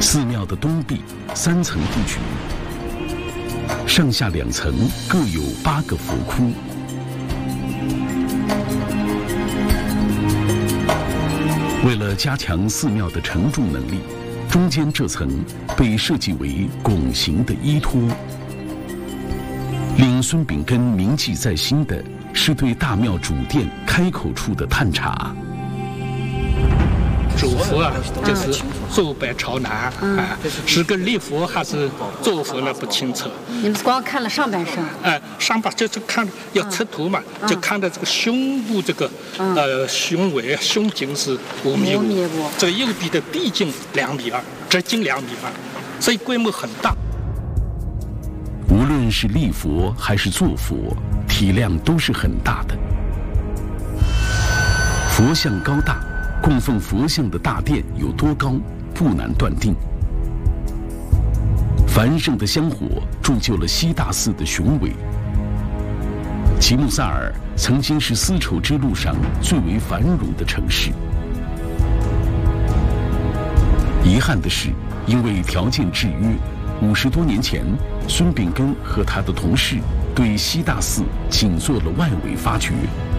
寺庙的东壁3层布局，上下2层各有8个佛窟。为了加强寺庙的承重能力，中间这层被设计为拱形的依托。令孙炳根铭记在心的是对大庙主殿开口处的探查。 主佛啊，就是坐北朝南，是个立佛还是坐佛呢？不清楚。 你们光看了上半身？ 上半就是看要测图嘛，就看到这个胸部这个胸围胸径是5.5米，这个右臂的臂径2.2米，直径2.2米，所以规模很大。 无论是立佛还是坐佛，体量都是很大的。佛像高大，供奉佛像的大殿有多高，不难断定。繁盛的香火铸就了西大寺的雄伟。吉木萨尔曾经是丝绸之路上最为繁荣的城市。遗憾的是，因为条件制约，50多年前，孙炳根和他的同事对西大寺仅做了外围发掘。